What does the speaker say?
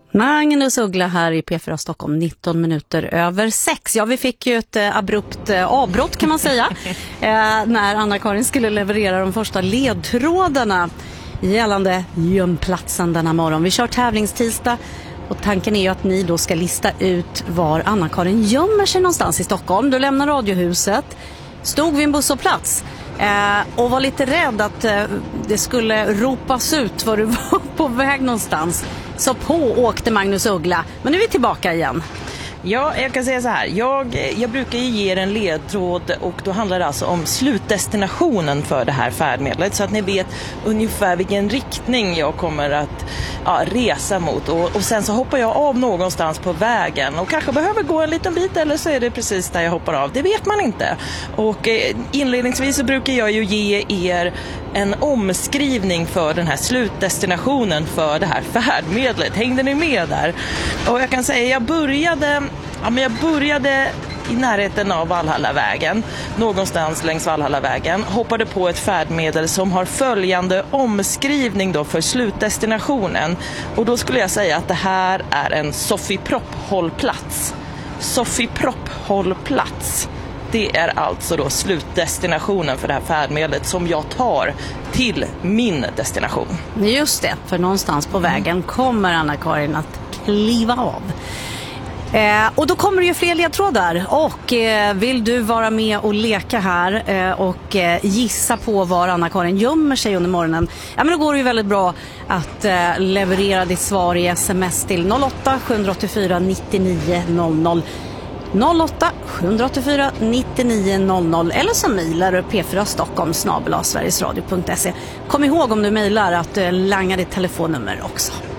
Magnus Uggla här i P4 Stockholm, 19 minuter över 6. Ja, vi fick ju ett abrupt avbrott kan man säga när Anna-Karin skulle leverera de första ledtrådarna gällande gömplatsen denna morgon. Vi kör tävlingstisdag och tanken är ju att ni då ska lista ut var Anna-Karin gömmer sig någonstans i Stockholm. Du lämnar radiohuset, stod vid en busshållplats och var lite rädd att det skulle ropas ut var du var på väg någonstans. Så på åkte Magnus Uggla. Men nu är vi tillbaka igen. Ja, jag kan säga så här. Jag brukar ju ge er en ledtråd och då handlar det alltså om slutdestinationen för det här färdmedlet. Så att ni vet ungefär vilken riktning jag kommer att resa mot. Och sen så hoppar jag av någonstans på vägen och kanske behöver gå en liten bit eller så är det precis där jag hoppar av. Det vet man inte. Och inledningsvis så brukar jag ju ge er en omskrivning för den här slutdestinationen för det här färdmedlet. Hängde ni med där? Och jag kan säga, jag började i närheten av Valhallavägen, någonstans längs Valhallavägen, hoppade på ett färdmedel som har följande omskrivning då för slutdestinationen. Och då skulle jag säga att det här är en Sofie-Propp-hållplats. Sofie-Propp-hållplats. Det är alltså då slutdestinationen för det här färdmedlet som jag tar till min destination. Just det, för någonstans på vägen kommer Anna-Karin att kliva av. Och då kommer det ju fler ledtrådar och vill du vara med och leka här och gissa på var Anna-Karin gömmer sig under morgonen, ja men då går det ju väldigt bra att leverera ditt svar i sms till 08 784 99 00 08 784 99 00 eller så mejlar du p4stockholm@sverigesradio.se. Kom ihåg om du mejlar att langa ditt telefonnummer också.